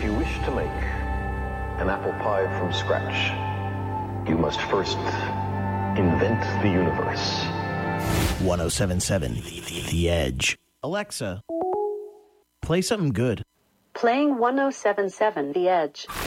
If you wish to make an apple pie from scratch, you must first invent the universe. 107.7 The Edge. Alexa, play something good. Playing 107.7 The Edge.